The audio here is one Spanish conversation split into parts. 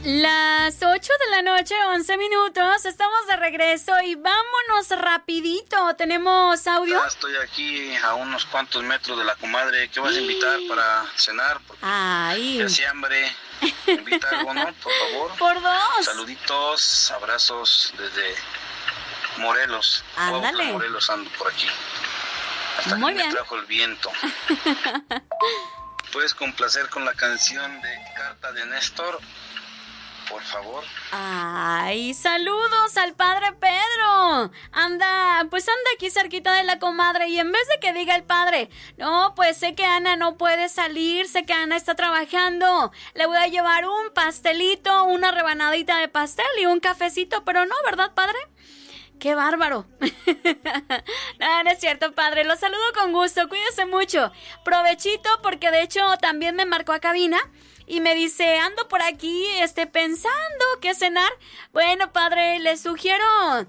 Las 8 de la noche, 11 minutos, estamos de regreso y vámonos rapidito. ¿Tenemos audio? Ya estoy aquí a unos cuantos metros de la comadre. ¿Qué vas a invitar para cenar? Porque ya hace hambre. Invita algo, ¿no? Por favor. Por dos. Saluditos, abrazos desde Morelos. Ándale. Morelos ando por aquí. Hasta Muy que bien. me trajo el viento. ¿Puedes complacer con la canción de Carta de Néstor? Por favor. Ay, saludos al padre Pedro. Anda aquí cerquita de la comadre y en vez de que diga el padre, no, pues sé que Ana no puede salir, sé que Ana está trabajando, le voy a llevar un pastelito, una rebanadita de pastel y un cafecito, pero no, ¿verdad, padre? ¡Qué bárbaro! No es cierto, padre. Lo saludo con gusto. Cuídese mucho. Provechito, porque de hecho también me marcó a cabina y me dice, ando por aquí pensando qué cenar. Bueno, padre, le sugiero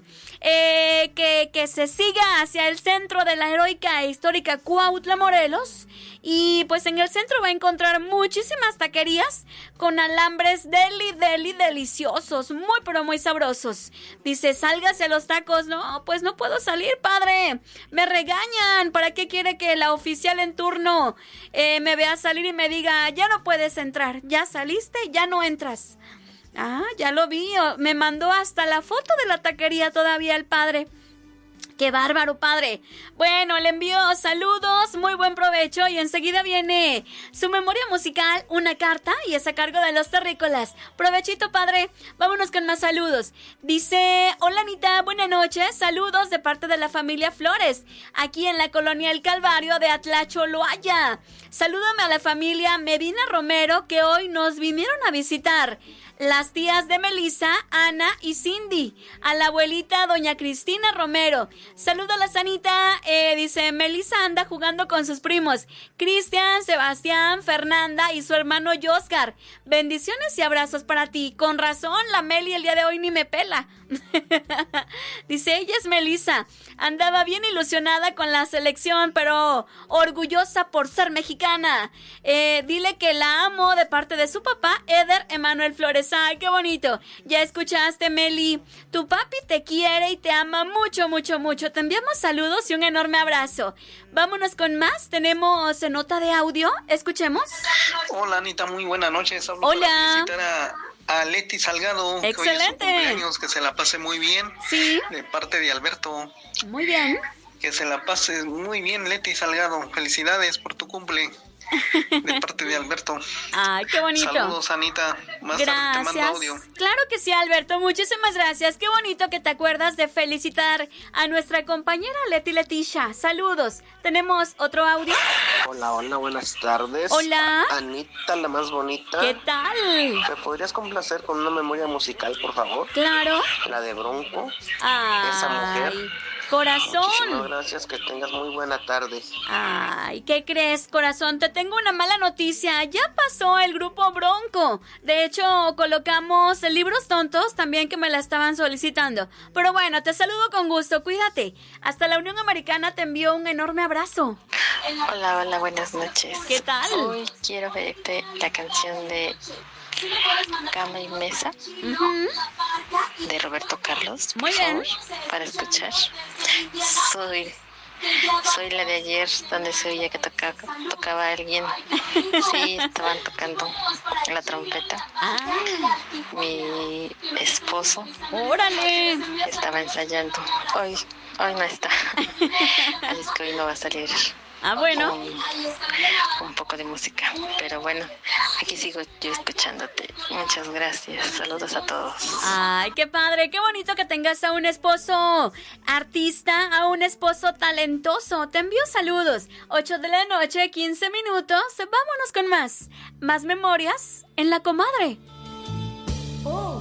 que se siga hacia el centro de la heroica e histórica Cuautla, Morelos. Y pues en el centro va a encontrar muchísimas taquerías con alambres deliciosos, muy pero muy sabrosos. Dice, sálgase a los tacos. No, pues no puedo salir, padre. Me regañan. ¿Para qué quiere que la oficial en turno me vea salir y me diga, ya no puedes entrar? Ya saliste, ya no entras. Ah, ya lo vi. Me mandó hasta la foto de la taquería todavía el padre. ¡Qué bárbaro, padre! Bueno, le envío saludos, muy buen provecho y enseguida viene su memoria musical, una carta y es a cargo de los terrícolas. Provechito, padre. Vámonos con más saludos. Dice, hola Anita, buenas noches, saludos de parte de la familia Flores, aquí en la colonia El Calvario de Atlacholoaya. Salúdame a la familia Medina Romero que hoy nos vinieron a visitar. Las tías de Melissa, Ana y Cindy. A la abuelita doña Cristina Romero. Salúdalas, Anita. Dice, Melissa anda jugando con sus primos Cristian, Sebastián, Fernanda y su hermano Oscar. Bendiciones y abrazos para ti. Con razón, la Meli el día de hoy ni me pela. Dice, ella es Melissa. Andaba bien ilusionada con la selección, pero orgullosa por ser mexicana. Dile que la amo de parte de su papá, Eder Emanuel Flores. ¡Ay, qué bonito! Ya escuchaste, Meli. Tu papi te quiere y te ama mucho, mucho, mucho. Te enviamos saludos y un enorme abrazo. Vámonos con más. Tenemos nota de audio. Escuchemos. Hola, Anita. Muy buenas noches. Hablo Hola. para felicitar a Leti Salgado. Excelente. Que hoy es su cumpleaños, que se la pase muy bien. Sí. De parte de Alberto. Muy bien. Que se la pase muy bien, Leti Salgado. Felicidades por tu cumple. De parte de Alberto. Ay, qué bonito. Saludos, Anita. Más gracias. tarde te mando audio. Claro que sí, Alberto. Muchísimas gracias. Qué bonito que te acuerdas de felicitar a nuestra compañera Leticia. Saludos. ¿Tenemos otro audio? Hola, buenas tardes. Hola. Anita, la más bonita. ¿Qué tal? ¿Me podrías complacer con una memoria musical, por favor? Claro. La de Bronco. Ay, esa mujer. Corazón. Muchísimas gracias, que tengas muy buena tarde. Ay, ¿qué crees, corazón? Te tengo una mala noticia. Ya pasó el grupo Bronco. De hecho, colocamos libros tontos también que me la estaban solicitando. Pero bueno, te saludo con gusto. Cuídate. Hasta la Unión Americana te envío un enorme abrazo. Hola, buenas noches. ¿Qué tal? Hoy quiero pedirte la canción de Cama y Mesa, de Roberto Carlos. Muy bien. Para escuchar. Soy la de ayer, donde se oía que tocaba alguien. Sí, estaban tocando la trompeta. Mi esposo. ¡Órale! Estaba ensayando. Hoy no está. Así es que hoy no va a salir. Ah, bueno. Un poco de música, pero bueno, aquí sigo yo escuchándote. Muchas gracias, saludos a todos. Ay, qué padre, qué bonito que tengas a un esposo artista, a un esposo talentoso. Te envío saludos. 8 de la noche, 15 minutos. Vámonos con más memorias en La Comadre.